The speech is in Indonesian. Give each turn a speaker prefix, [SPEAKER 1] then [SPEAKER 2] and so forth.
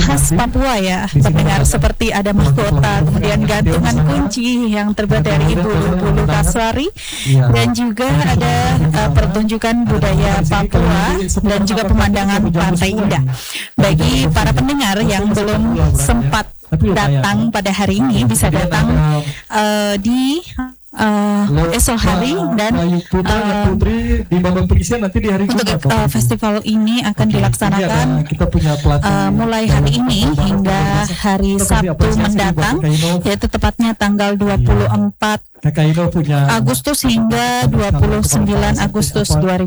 [SPEAKER 1] khas Papua ya, pendengar, seperti ada mahkota, kemudian gantungan kunci yang terbuat dari bulu-bulu kasuari, dan juga ada pertunjukan budaya Papua dan juga pemandangan pantai indah. Bagi para pendengar yang belum sempat datang pada hari ini, bisa datang di esok hari, dan untuk festival ini akan dilaksanakan mulai hari ini hingga hari Sabtu mendatang, yaitu tepatnya tanggal 24 Agustus hingga 29 Agustus 2020.